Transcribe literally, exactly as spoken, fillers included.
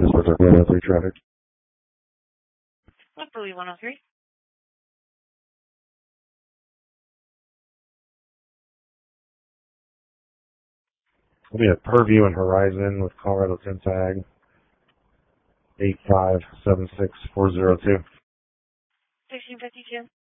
This was our one oh three traffic. What Bowie one oh three? We have Purview and Horizon with Colorado ten tag. eight five seven six four zero two. sixteen fifty-two.